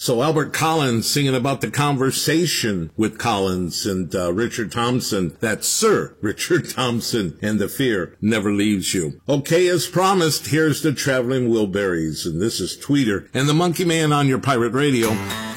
So Albert Collins singing about the conversation with Collins and Richard Thompson. That's Sir Richard Thompson, and the fear never leaves you. Okay, as promised, here's the Traveling Wilburys, and this is Tweeter and the Monkey Man on your pirate radio.